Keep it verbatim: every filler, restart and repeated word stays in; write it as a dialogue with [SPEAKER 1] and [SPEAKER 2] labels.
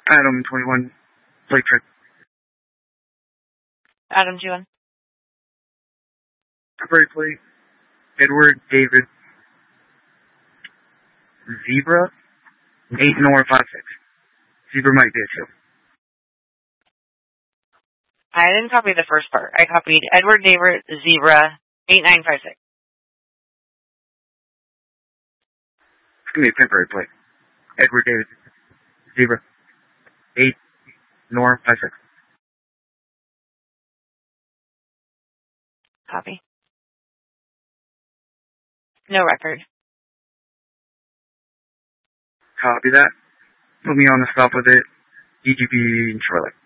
[SPEAKER 1] Adam twenty-one, plate trip.
[SPEAKER 2] Adam G one.
[SPEAKER 1] Temporary plate, Edward David Zebra, eight Nor five six. Zebra might be a two.
[SPEAKER 2] I didn't copy the first part. I copied Edward David Zebra, eight nine five six.
[SPEAKER 1] It's going to be a temporary plate. Edward David Zebra, eight Nor five six.
[SPEAKER 2] Copy. No record.
[SPEAKER 1] Copy that. Put me on the stop with it. D G P in Charlotte.